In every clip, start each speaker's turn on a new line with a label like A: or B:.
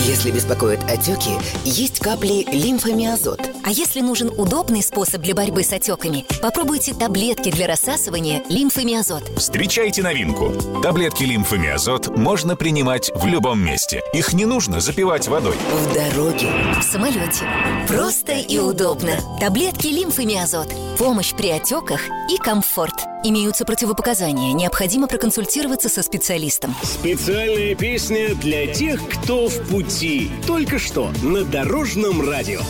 A: Если беспокоят отеки, есть капли лимфомиазот.
B: А если нужен удобный способ для борьбы с отеками, попробуйте таблетки для рассасывания лимфомиазот.
C: Встречайте новинку. Таблетки лимфомиазот можно принимать в любом месте. Их не нужно запивать водой.
A: В дороге.
B: В самолете. Просто и удобно. Таблетки лимфомиазот. Помощь при отеках и комфорт. Имеются противопоказания. Необходимо проконсультироваться со специалистом.
D: Специальная песня для тех, кто в пути. Только что на Дорожном радио.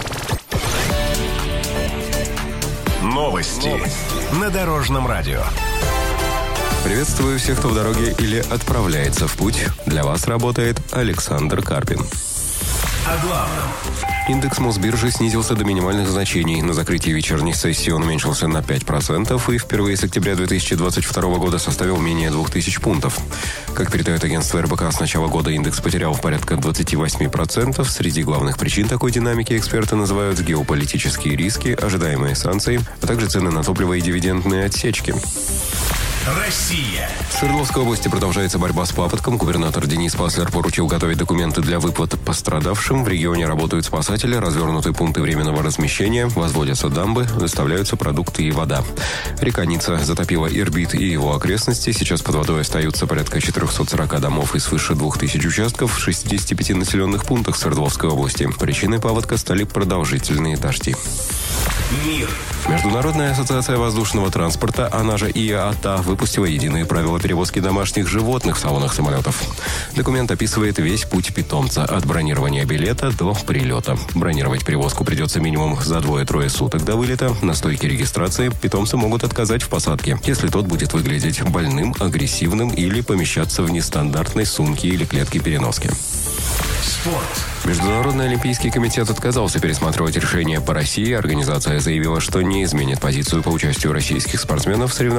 E: Новости на Дорожном радио.
F: Приветствую всех, кто в дороге или отправляется в путь. Для вас работает Александр Карпин.
E: О главном.
F: Индекс Мосбиржи снизился до минимальных значений. На закрытии вечерней сессии он уменьшился на 5% и впервые с октября 2022 года составил менее 2000 пунктов. Как передает агентство РБК, с начала года индекс потерял порядка 28%. Среди главных причин такой динамики эксперты называют геополитические риски, ожидаемые санкции, а также цены на топливо и дивидендные отсечки.
E: Россия.
F: В Свердловской области продолжается борьба с паводком. Губернатор Денис Паслер поручил готовить документы для выплат пострадавшим. В регионе работают спасатели, развернуты пункты временного размещения, возводятся дамбы, доставляются продукты и вода. Река Ница затопила Ирбит и его окрестности. Сейчас под водой остаются порядка 440 домов и свыше 2000 участков в 65 населенных пунктах Свердловской области. Причиной паводка стали продолжительные дожди.
E: Мир.
F: Международная ассоциация воздушного транспорта, она же ИАТА, выпустила единые правила перевозки домашних животных в салонах самолетов. Документ описывает весь путь питомца от бронирования билета до прилета. Бронировать перевозку придется минимум за 2-3 суток до вылета. На стойке регистрации питомцы могут отказать в посадке, если тот будет выглядеть больным, агрессивным или помещаться в нестандартной сумке или клетке переноски.
E: Спорт.
F: Международный олимпийский комитет отказался пересматривать решение по России. Организация заявила, что не изменит позицию по участию российских спортсменов в соревнованиях